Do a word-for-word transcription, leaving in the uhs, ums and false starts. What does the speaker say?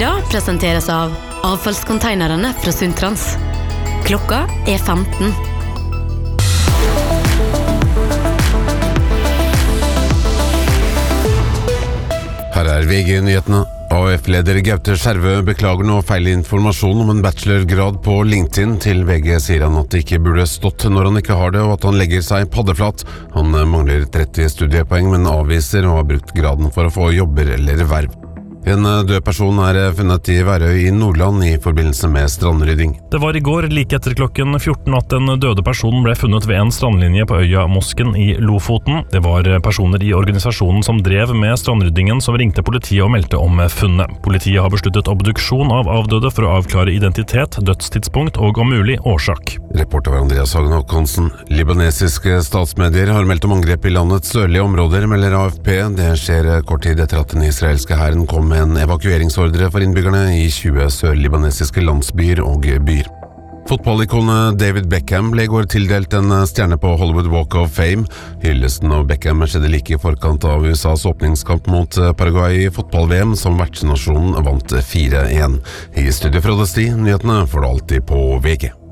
Nyhetsmiddag presenteres av avfallskonteinerne fra Sundtrans. Klokka er femten. Her er V G-nyhetene. A F leder Gaute Skjervø beklager nå feil informasjon om en bachelorgrad på LinkedIn. Til V G sier han at det ikke burde stått når han ikke har det, og at han legger seg paddeflat. Han mangler tretti studiepoeng, men avviser og har brukt graden for å få jobber eller verv. En død person er funnet i Værøy i Nordland i forbindelse med strandrydding. Det var i går, like etter klokken fjorten, at den døde personen ble funnet ved en strandlinje på øya Mosken i Lofoten. Det var personer i organisasjonen som drev med strandryddingen som ringte politiet og meldte om funnet. Politiet har besluttet obduksjon av avdøde for å avklare identitet, dødstidspunkt og om mulig årsak. Reporter var Andreas Hagen Håkonsen. Libanesiske statsmedier har meldt om angrep i landets sørlige områder, melder A F P. Det skjer kort tid etter at den israelske hæren kom med en evakueringsordre for innbyggerne i tjue sør-libanesiske landsbyer og byer. Fotballikonet David Beckham ble i går tildelt en stjerne på Hollywood Walk of Fame. Hyllesten av Beckham skjedde like i forkant av U S A's åpningskamp mot Paraguay i fotball-V M, som vertsnasjonen vant fire én. I studio fra Desti, nyhetene får du alltid på V G.